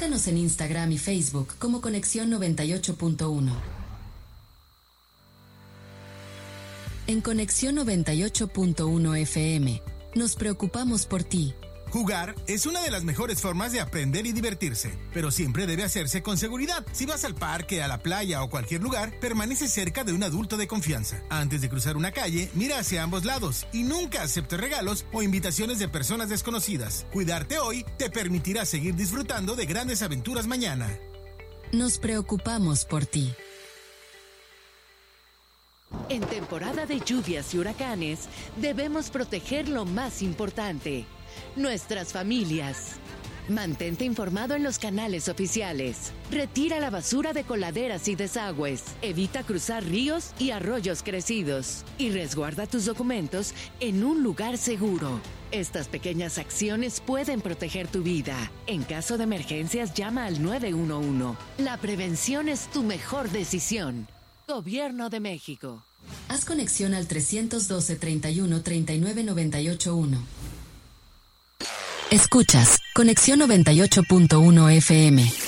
Búscanos en Instagram y Facebook como Conexión 98.1. En Conexión 98.1 FM, nos preocupamos por ti. Jugar es una de las mejores formas de aprender y divertirse, pero siempre debe hacerse con seguridad. Si vas al parque, a la playa o cualquier lugar, permanece cerca de un adulto de confianza. Antes de cruzar una calle, mira hacia ambos lados y nunca aceptes regalos o invitaciones de personas desconocidas. Cuidarte hoy te permitirá seguir disfrutando de grandes aventuras mañana. Nos preocupamos por ti. En temporada de lluvias y huracanes, debemos proteger lo más importante: nuestras familias. Mantente informado en los canales oficiales. Retira la basura de coladeras y desagües. Evita cruzar ríos y arroyos crecidos. Y resguarda tus documentos en un lugar seguro. Estas pequeñas acciones pueden proteger tu vida. En caso de emergencias, llama al 911. La prevención es tu mejor decisión. Gobierno de México. Haz conexión al 312 31 39 98 1. Escuchas Conexión 98.1 FM.